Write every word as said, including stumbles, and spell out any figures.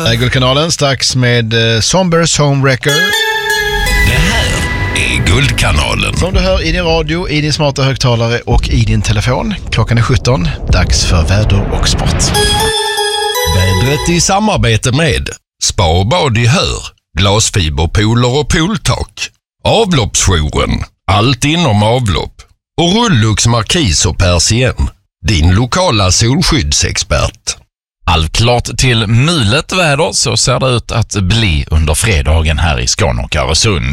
Guldkanalen strax med eh, Sombers Home Wrecker. Det här är Guldkanalen. Som du hör i din radio, i din smarta högtalare och i din telefon. Klockan är sjutton. Dags för väder och sport. Vädret i samarbete med Spa och bad i Hör, glasfiberpooler och pooltak. Avloppsjouren, allt inom avlopp. Och Rullux Markis och Persien, din lokala solskyddsexpert. Halvklart till mulet väder, så ser det ut att bli under fredagen här i Skåne och Öresund.